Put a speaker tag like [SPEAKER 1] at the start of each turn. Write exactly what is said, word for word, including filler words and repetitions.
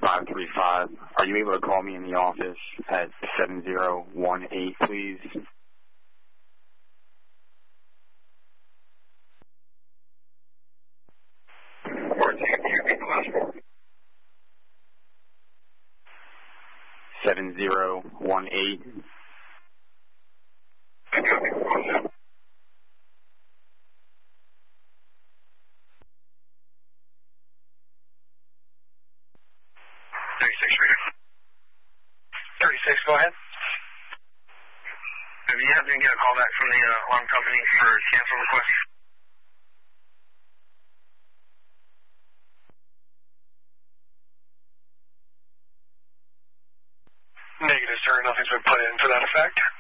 [SPEAKER 1] five three five. Are you able to call me in the office at seven zero one eight, please? seven zero one eight.
[SPEAKER 2] thirty-six, go ahead. Have you happened to get a call back from the uh, alarm company for a cancel request? Negative, sir. Nothing's been put in to that effect.